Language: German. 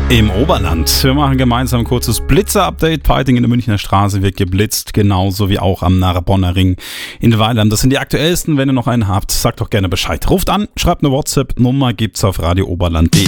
Im Oberland. Wir machen gemeinsam ein kurzes Blitzer-Update. Peiting in der Münchner Straße wird geblitzt, genauso wie auch am Narbonner Ring in Weilheim. Das sind die aktuellsten. Wenn ihr noch einen habt, sagt doch gerne Bescheid. Ruft an, schreibt eine WhatsApp-Nummer, gibt's auf radiooberland.de.